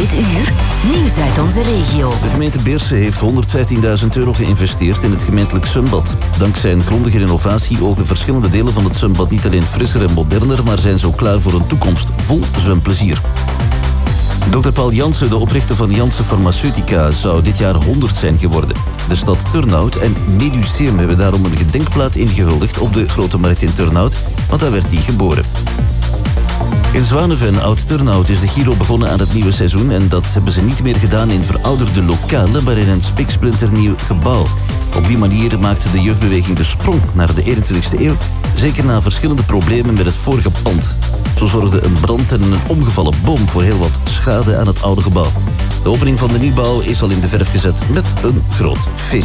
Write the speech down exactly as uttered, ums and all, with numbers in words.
Dit uur nieuws uit onze regio. De gemeente Beersen heeft honderdvijftienduizend euro geïnvesteerd in het gemeentelijk zwembad. Dankzij een grondige renovatie ogen verschillende delen van het zwembad niet alleen frisser en moderner, maar zijn zo klaar voor een toekomst vol zwemplezier. dokter Paul Jansen, de oprichter van Janssen Pharmaceutica, zou dit jaar honderd zijn geworden. De stad Turnhout en Meduseum hebben daarom een gedenkplaat ingehuldigd op de Grote Markt in Turnhout, want daar werd hij geboren. In Zwaneven, Oud-Turnhout, is de Giro begonnen aan het nieuwe seizoen en dat hebben ze niet meer gedaan in verouderde lokalen, maar in een spiksplinternieuw gebouw. Op die manier maakte de jeugdbeweging de sprong naar de eenentwintigste eeuw, zeker na verschillende problemen met het vorige pand. Zo zorgde een brand en een omgevallen boom voor heel wat schade aan het oude gebouw. De opening van de nieuwbouw is al in de verf gezet met een groot feest.